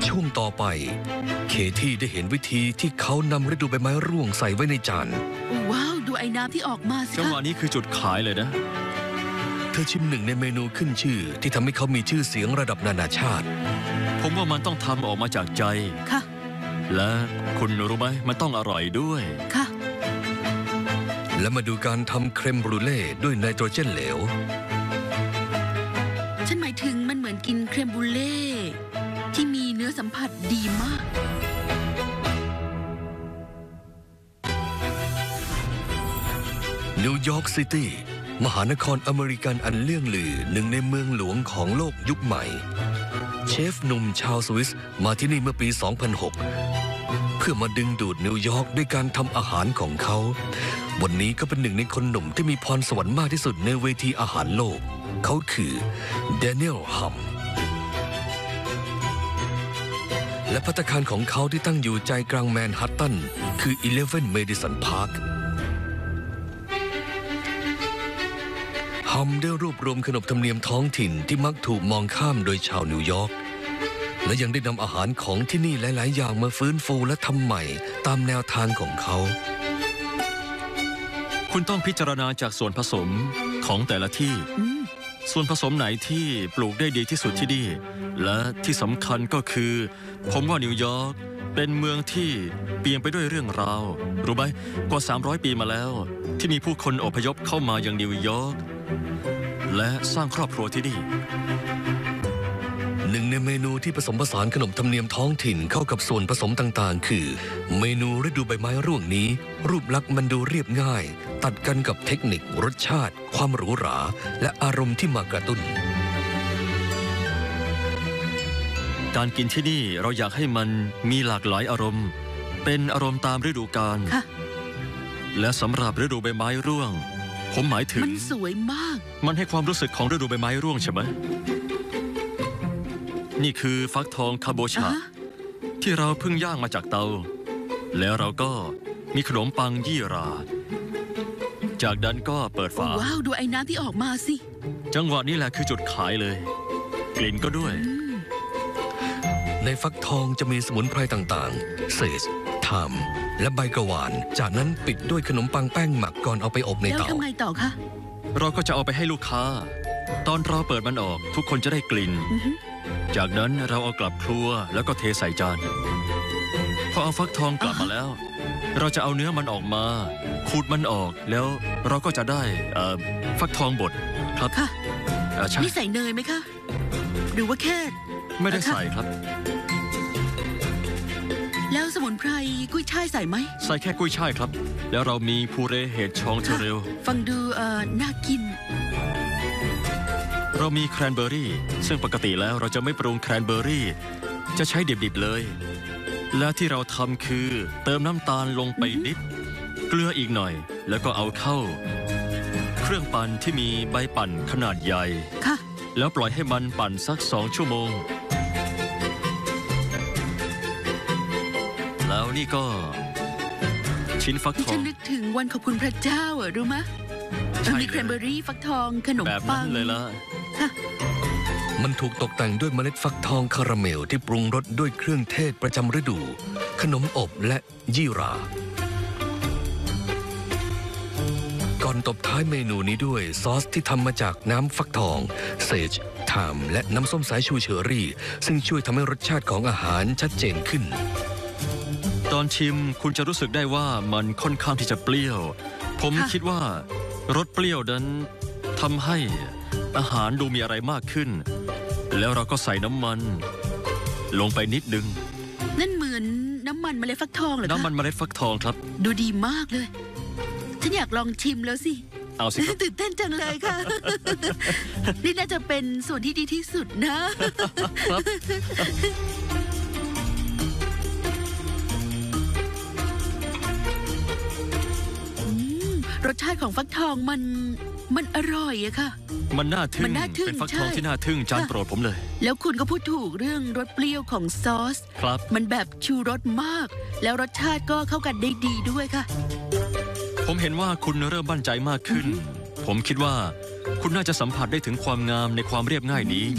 ช่วงต่อไปเคที่ได้เห็นวิธีที่เขานำฤดูใบไม้ร่วงใส่ไว้ในจานว้าวดูไอ้น้ำที่ออกมาสิจังหวะนี้คือจุดขายเลยนะเธอชิมหนึ่งในเมนูขึ้นชื่อที่ทำให้เขามีชื่อเสียงระดับนานาชาติผมว่ามันต้องทำออกมาจากใจค่ะและคุณรู้ไหมมันต้องอร่อยด้วยค่ะและมาดูการทำเครมบรูเล่ด้วยไนโตรเจนเหลวฉันหมายถึงมันเหมือนกินเครมบรูเล่ที่มีเนื้อสัมผัสดีมากนิวยอร์กซิตี้มหานครอเมริกันอันเลื่องลือหนึ่งในเมืองหลวงของโลกยุคใหม่เชฟหนุ่มชาวสวิสมาที่นี่เมื่อปี 2006 เพื่อมาดึงดูดนิวยอร์กด้วยการทำอาหารของเขาวันนี้ก็เป็นหนึ่งในคนหนุ่มที่มีพรสวรรค์มากที่สุดในเวทีอาหารโลกเขาคือแดเนียลฮัมและภัตตาคารของเขาที่ตั้งอยู่ใจกลางแมนฮัตตันคือ 11 Madison Parkฮัมได้รวบรวมขนบธรรมเนียมท้องถิ่นที่มักถูกมองข้ามโดยชาวนิวยอร์กและยังได้นำอาหารของที่นี่หลายๆอย่างมาฟื้นฟูและทำใหม่ตามแนวทางของเขาคุณต้องพิจารณาจากส่วนผสมของแต่ละที่ส่วนผสมไหนที่ปลูกได้ดีที่สุดที่นี่และที่สำคัญก็คือผมว่านิวยอร์กเป็นเมืองที่เปลี่ยนไปด้วยเรื่องราวรู้ไหมกว่า300 ปีมาแล้วที่มีผู้คนอพยพเข้ามายังนิวยอร์กและสร้างครอบครัวที่นี่หนึ่งในเมนูที่ผสมผสานขนบธรรมเนียมท้องถิ่นเข้ากับส่วนผสมต่างๆคือเมนูฤดูใบไม้ร่วงนี้รูปลักษณ์มันดูเรียบง่ายตัดกันกับเทคนิครสชาติความหรูหราและอารมณ์ที่มากระตุ้นการกินที่นี่เราอยากให้มันมีหลากหลายอารมณ์เป็นอารมณ์ตามฤดูกาลและสำหรับฤดูใบไม้ร่วงผมหมายถึงมันสวยมากมันให้ความรู้สึกของฤดูใบไม้ร่วงใช่ไหมนี่คือฟักทองคาโบชาที่เราเพิ่งย่างมาจากเตาแล้วเราก็มีขนมปังยี่ราจากนั้นก็เปิดฝาว้าวดูไอ้น้ำที่ออกมาสิจังหวะนี้แหละคือจุดขายเลยกลิ่นก็ด้วยในฟักทองจะมีสมุนไพรต่างๆเซจไทม์และใบกระวานจากนั้นปิดด้วยขนมปังแป้งหมักก่อนเอาไปอบในเตาแล้วทำไงต่อคะเราก็จะเอาไปให้ลูกค้าตอนเราเปิดมันออกทุกคนจะได้กลิ่นจากนั้นเราเอากลับครัวแล้วก็เทใส่จานพอเอาฟักทองกลับมาแล้วเราจะเอาเนื้อมันออกมาขูดมันออกแล้วเราก็จะได้ฟักทองบดครับค่ะนี่ใส่เนยไหมคะหรือว่าแค่ไม่ได้ใส่ครับแล้วสมุนไพรกุ้ยช่ายใส่ไหมใส่แค่กุ้ยช่ายครับแล้วเรามีพูเรเห็ดชองเทเรลฟังดูน่ากินเรามีแครนเบอร์รี่ซึ่งปกติแล้วเราจะไม่ปรุงแครนเบอร์รี่จะใช้ดิบๆเลยและที่เราทำคือเติมน้ำตาลลงไปนิดเกลืออีกหน่อยแล้วก็เอาเข้าเครื่องปั่นที่มีใบปั่นขนาดใหญ่ค่ะแล้วปล่อยให้มันปั่นสัก2 ชั่วโมงแล้วนี่ก็ชิ้นฟักทองฉันนึกถึงวันขอบคุณพระเจ้ารู้ไหมมีแครนเบอร์รี่ฟักทองขนมปังแบบนั้นเลยล่ะมันถูกตกแต่งด้วยเมล็ดฟักทองคาราเมลที่ปรุงรสด้วยเครื่องเทศประจำฤดูขนมอบและยี่ราก่อนตบท้ายเมนูนี้ด้วยซอสที่ทำมาจากน้ำฟักทองเซจไทม์และน้ำส้มสายชูเชอรี่ซึ่งช่วยทำให้รสชาติของอาหารชัดเจนขึ้นตอนชิมคุณจะรู้สึกได้ว่ามันค่อนข้างที่จะเปรี้ยวผมคิดว่ารสเปรี้ยวนั้นทำให้อาหารดูมีอะไรมากขึ้นแล้วเราก็ใส่น้ำมันลงไปนิดนึงนั่นเหมือนน้ำมันเมล็ดฟักทองเหรอคะน้ำมันเมล็ดฟักทองครับดูดีมากเลยฉันอยากลองชิมแล้วสิเอาสิตื่นเต้นจังเลยค่ะนี่น่าจะเป็นส่วนที่ดีที่สุดนะครับรสชาติของฟักทองมันอร่อยอะค่ะมันน่าทึ่งเป็นฟักทองที่น่าทึ่งจานโปรดผมเลยแล้วคุณก็พูดถูกเรื่องรสเปรี้ยวของซอสครับมันแบบชูรสมากแล้วรสชาติก็เข้ากันได้ดีด้วยค่ะผมเห็นว่าคุณเริ่มมั่นใจมากขึ้นผมคิดว่าคุณน่าจะสัมผัสได้ถึงความงามในความเรียบง่ายนี้